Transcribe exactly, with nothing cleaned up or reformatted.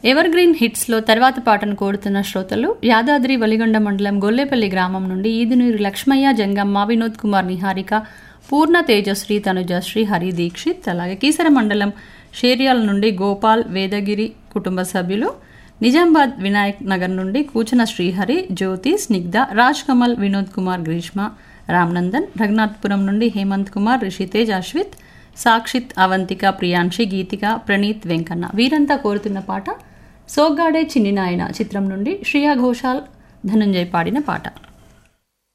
Ever green హిట్స్లో తర్వాత పాటను కోరుతున్న శ్రోతలు యాదాద్రి వలిగొండ మండలం గొల్లేపల్లి గ్రామం నుండి ఈదునూరి లక్ష్మయ్య, జంగమ్మ, వినోద్ కుమార్, నిహారిక, పూర్ణ, తేజశ్రీ, తనుజశ్రీ, హరి దీక్షిత్, అలాగే కీసర మండలం షేర్యాల నుండి గోపాల్, వేదగిరి కుటుంబ సభ్యులు, నిజామాబాద్ వినాయక్ నగర్ నుండి కూచన శ్రీహరి, జ్యోతి, స్నిగ్ధ, రాజ్ కమల్, వినోద్ కుమార్, గ్రీష్మ, రామ్నందన్, రఘునాథ్పురం నుండి హేమంత్ కుమార్, రిషితేజ్, అశ్విత్, సాక్షిత్, అవంతిక, ప్రియాంశి, గీతిక, ప్రణీత్, వెంకన్న వీరంతా కోరుతున్న పాట సోగ్గాడే చిన్ని నాయన చిత్రం నుండి శ్రియా ఘోషాల్, ధనంజయ్ పాడిన పాట.